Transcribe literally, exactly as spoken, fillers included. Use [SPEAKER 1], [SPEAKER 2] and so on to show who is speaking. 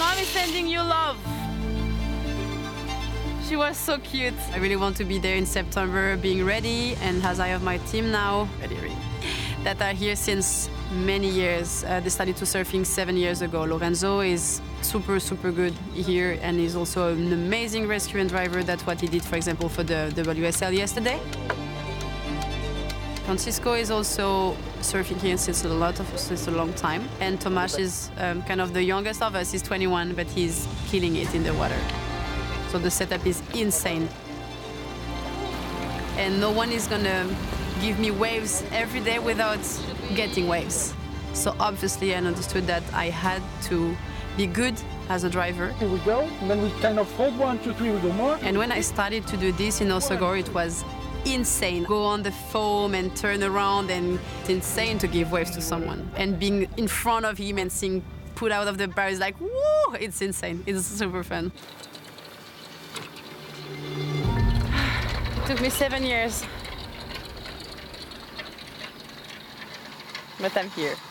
[SPEAKER 1] mom is sending you love. She was so cute. I really want to be there in September, being ready, and as I have my team now, ready, ready, that are here since many years. Uh, they started to surfing seven years ago. Lorenzo is super, super good here, and he's also an amazing rescue and driver. That's what he did, for example, for the W S L yesterday. Francisco is also surfing here since a lot of since a long time, and Tomasz is um, kind of the youngest of us. He's twenty-one, but he's killing it in the water. So the setup is insane, and no one is gonna give me waves every day without getting waves. So obviously, I understood that I had to be good as a driver.
[SPEAKER 2] Here we go, and then we kind of hold one, two, three, we go more.
[SPEAKER 1] And when I started to do this in Hossegor, it was insane. Go on the foam and turn around, and it's insane to give waves to someone. And being in front of him and seeing put out of the bar is like, woo! It's insane. It's super fun. It took me seven years. But I'm here.